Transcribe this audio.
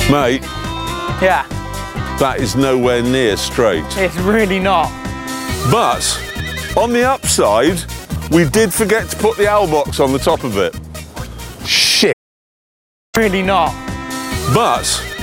Mate, Yeah, that is nowhere near straight. it's really not. But on the upside, we did forget to put the owl box on the top of it. Shit. Really not. But